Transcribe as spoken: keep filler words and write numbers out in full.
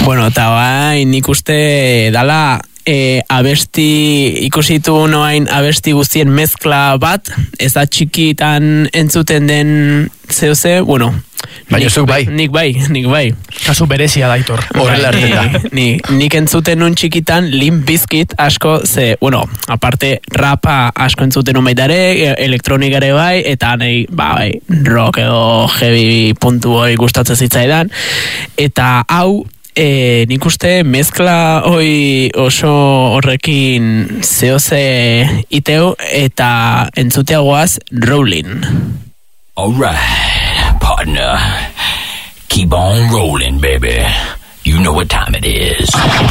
Bueno, eta bai, nik uste dala e, abesti, ikusitu noain abesti guztien mezkla bat, ez da txikitan entzuten den zehose, bueno, baina zuk bai. Nik bai, nik bai. Kasu berezia daitor. Horrela arte da. Ni, nik entzuten nun txikitan Limp Bizkit asko, ze, bueno, aparte rapa asko entzuten nun baitare, elektronikare bai, eta nahi, ba, bai, rock edo heavy puntu hoi gustatzen zitzaidan, eta hau, E, nik uste mezkla hoi oso horrekin zehose iteu eta entzuteagoaz Rolling. Alright, partner. Keep on rolling, baby. You know what time it is.